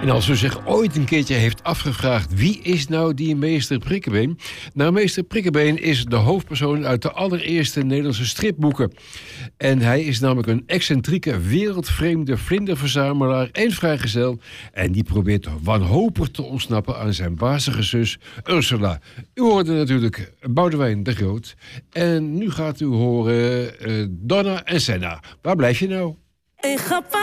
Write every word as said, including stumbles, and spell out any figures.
En als u zich ooit een keertje heeft afgevraagd... wie is nou die meester Prikkebeen? Nou, meester Prikkebeen is de hoofdpersoon... uit de allereerste Nederlandse stripboeken. En hij is namelijk een excentrieke, wereldvreemde vlinderverzamelaar... en vrijgezel. En die probeert wanhopig te ontsnappen aan zijn bazige zus Ursula. U hoorde natuurlijk Boudewijn de Groot. En nu gaat u horen uh, Donna en Senna. Waar blijf je nou? Ik ga